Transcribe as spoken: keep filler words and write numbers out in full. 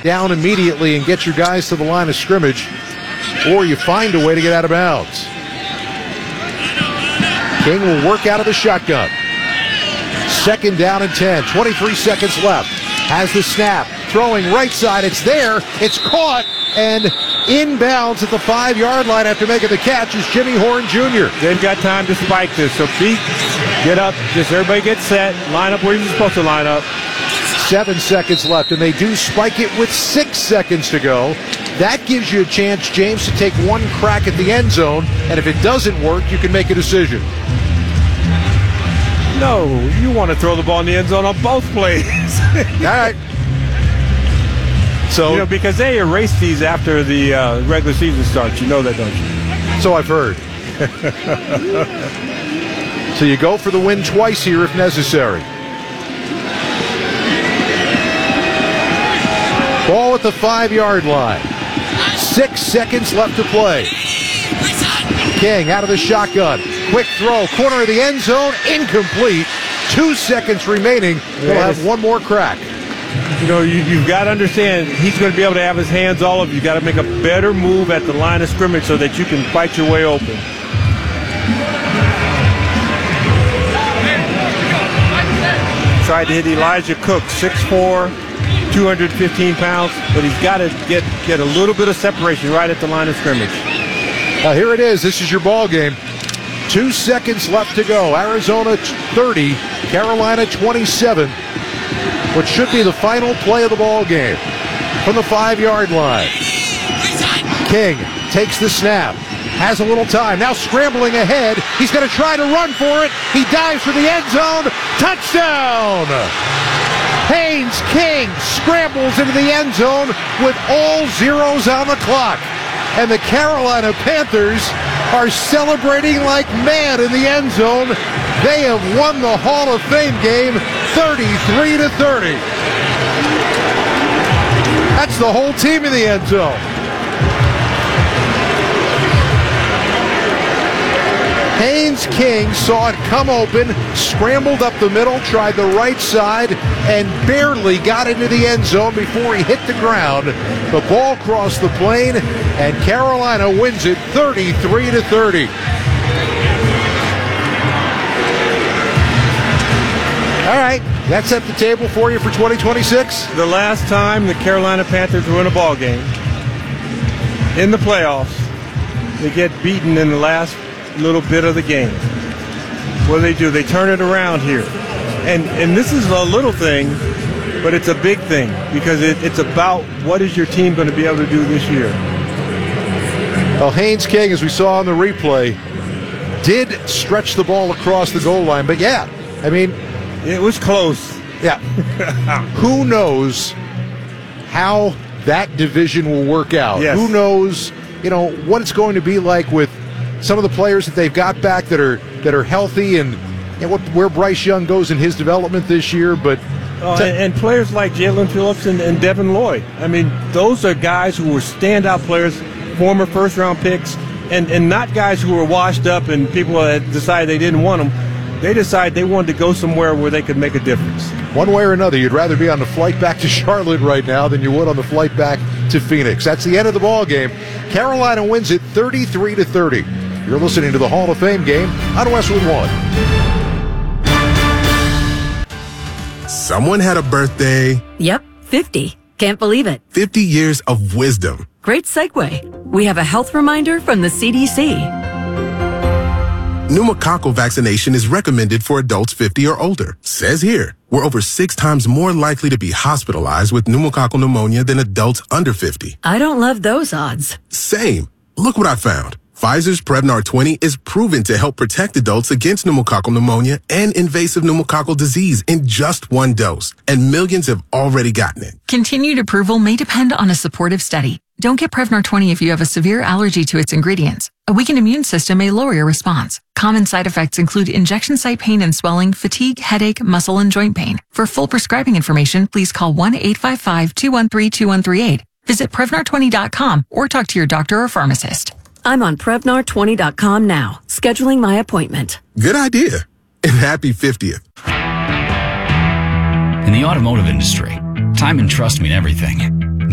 down immediately and get your guys to the line of scrimmage, or you find a way to get out of bounds. King will work out of the shotgun. Second down and ten, twenty-three seconds left. Has the snap, throwing right side, it's there, it's caught, and inbounds at the five-yard line after making the catch is Jimmy Horn Junior They've got time to spike this, so Pete, get up, just everybody get set, line up where you're supposed to line up. Seven seconds left, and they do spike it with six seconds to go. That gives you a chance, James, to take one crack at the end zone, and if it doesn't work, you can make a decision. No, you want to throw the ball in the end zone on both plays. All right. So, you know, because they erase these after the uh, regular season starts. You know that, don't you? So I've heard. So you go for the win twice here if necessary. Ball at the five-yard line. Six seconds left to play. King out of the shotgun. Quick throw, corner of the end zone, incomplete. Two seconds remaining. We'll have one more crack. You know, you, you've got to understand, he's going to be able to have his hands all over. You've got to make a better move at the line of scrimmage so that you can fight your way open. Tried to hit Elijah Cook, six foot four, two hundred fifteen pounds, but he's got to get, get a little bit of separation right at the line of scrimmage. Now here it is. This is your ball game. Two seconds left to go. Arizona thirty, Carolina twenty-seven. What should be the final play of the ball game from the five-yard line. King takes the snap, has a little time, now scrambling ahead. He's going to try to run for it. He dives for the end zone. Touchdown! Haynes King scrambles into the end zone with all zeros on the clock. And the Carolina Panthers are celebrating like mad in the end zone. They have won the Hall of Fame game thirty-three to thirty. That's the whole team in the end zone. Haynes King saw it come open, scrambled up the middle, tried the right side, and barely got into the end zone before he hit the ground. The ball crossed the plane, and Carolina wins it thirty-three to thirty. All right, that set the table for you for twenty twenty-six. The last time the Carolina Panthers were in a ball game, in the playoffs, they get beaten in the last little bit of the game. What do they do? They turn it around here. And and this is a little thing, but it's a big thing because it, it's about what is your team going to be able to do this year. Well, Haynes King, as we saw on the replay, did stretch the ball across the goal line. But yeah, I mean, it was close. Yeah. Who knows how that division will work out? Yes. Who knows, you know, what it's going to be like with some of the players that they've got back that are that are healthy, and, and what where Bryce Young goes in his development this year. But uh, and, and players like Jalen Phillips and, and Devin Lloyd. I mean, those are guys who were standout players, former first-round picks, and, and not guys who were washed up and people had decided they didn't want them. They decided they wanted to go somewhere where they could make a difference. One way or another, you'd rather be on the flight back to Charlotte right now than you would on the flight back to Phoenix. That's the end of the ball game. Carolina wins it thirty-three to thirty. You're listening to the Hall of Fame game on Westwood One. Someone had a birthday. Yep, fifty. Can't believe it. fifty years of wisdom. Great segue. We have a health reminder from the C D C. Pneumococcal vaccination is recommended for adults fifty or older. Says here, we're over six times more likely to be hospitalized with pneumococcal pneumonia than adults under fifty. I don't love those odds. Same. Look what I found. Pfizer's Prevnar twenty is proven to help protect adults against pneumococcal pneumonia and invasive pneumococcal disease in just one dose, and millions have already gotten it. Continued approval may depend on a supportive study. Don't get Prevnar twenty if you have a severe allergy to its ingredients. A weakened immune system may lower your response. Common side effects include injection site pain and swelling, fatigue, headache, muscle, and joint pain. For full prescribing information, please call one eight five five, two one three, two one three eight. Visit Prevnar twenty dot com or talk to your doctor or pharmacist. I'm on Prevnar twenty dot com now, scheduling my appointment. Good idea. And happy fiftieth. In the automotive industry, time and trust mean everything.